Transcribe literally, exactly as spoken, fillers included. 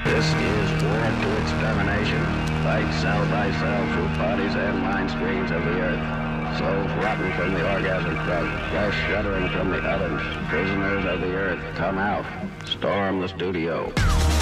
This is war to extermination. Fight cell by cell through bodies and mind screens of the earth. Souls rotten from the orgasm drug, flesh shuddering from the ovens. Prisoners of the earth, come out. Storm the studio.